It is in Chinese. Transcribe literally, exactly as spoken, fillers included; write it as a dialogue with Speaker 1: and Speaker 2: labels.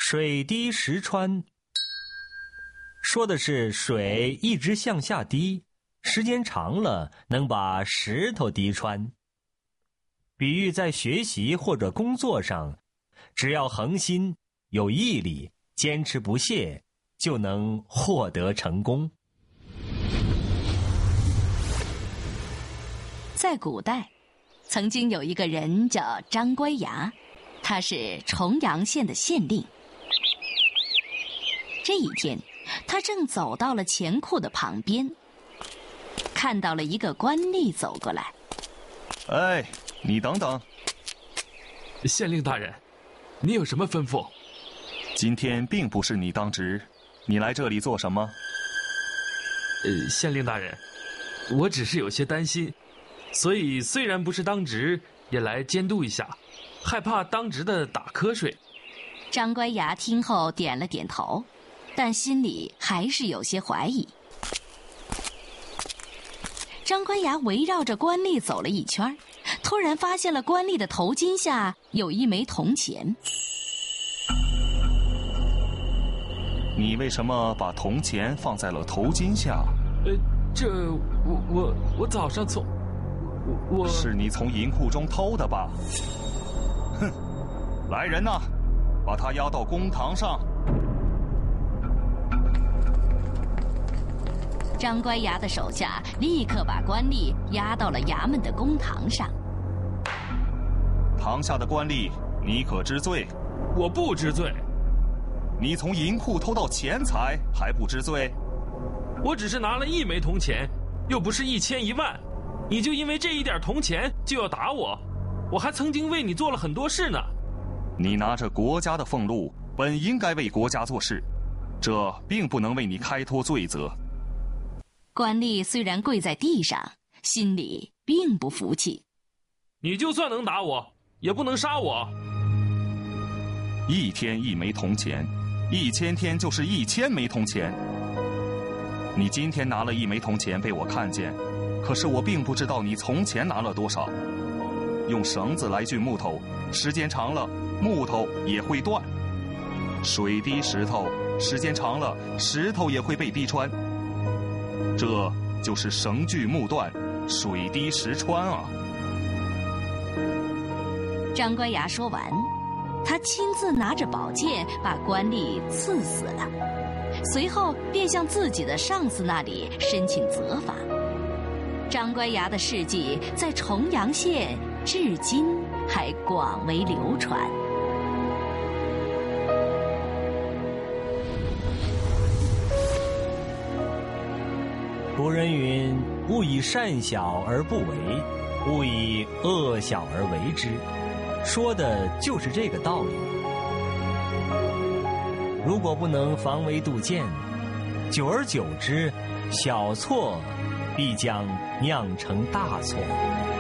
Speaker 1: 水滴石穿，说的是水一直向下滴，时间长了能把石头滴穿。比喻在学习或者工作上，只要恒心、有毅力、坚持不懈，就能获得成功。
Speaker 2: 在古代，曾经有一个人叫张乖崖，他是重阳县的县令。这一天，他正走到了钱库的旁边，看到了一个官吏走过来。
Speaker 3: 哎，你等等。
Speaker 4: 县令大人，你有什么吩咐？
Speaker 3: 今天并不是你当值，你来这里做什么？
Speaker 4: 呃，县令大人，我只是有些担心，所以虽然不是当值，也来监督一下，害怕当值的打瞌睡。
Speaker 2: 张乖崖听后点了点头，但心里还是有些怀疑。张乖崖围绕着官吏走了一圈，突然发现了官吏的头巾下有一枚铜钱。
Speaker 3: 你为什么把铜钱放在了头巾下？
Speaker 4: 呃，这我我我早上从我我
Speaker 3: 是你从银库中偷的吧？哼！来人呐，把他押到公堂上。
Speaker 2: 张乖崖的手下立刻把官吏押到了衙门的公堂上。
Speaker 3: 堂下的官吏，你可知罪？
Speaker 4: 我不知罪。
Speaker 3: 你从银库偷到钱财还不知罪？
Speaker 4: 我只是拿了一枚铜钱，又不是一千一万，你就因为这一点铜钱就要打我？我还曾经为你做了很多事呢。
Speaker 3: 你拿着国家的俸禄，本应该为国家做事，这并不能为你开脱罪责。
Speaker 2: 官吏虽然跪在地上，心里并不服气。
Speaker 4: 你就算能打我，也不能杀我。
Speaker 3: 一天一枚铜钱，一千天就是一千枚铜钱。你今天拿了一枚铜钱被我看见，可是我并不知道你从前拿了多少。用绳子来锯木头，时间长了，木头也会断。水滴石头，时间长了，石头也会被滴穿。这就是绳锯木断，水滴石穿啊！
Speaker 2: 张乖崖说完，他亲自拿着宝剑把官吏刺死了，随后便向自己的上司那里申请责罚。张乖崖的事迹在重阳县至今还广为流传。
Speaker 1: 古人云：勿以善小而不为，勿以恶小而为之。说的就是这个道理。如果不能防微杜渐，久而久之，小错必将酿成大错。